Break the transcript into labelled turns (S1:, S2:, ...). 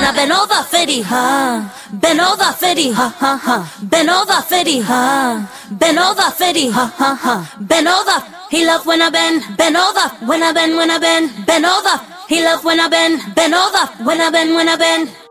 S1: when I bend over fitty, huh? Bend over fitty, ha ha ha. Bend over fitty, huh? Bend over fitty, ha ha ha. Bend over. He love when I bend over. When I bend, bend over. He love when I bend over. When I bend,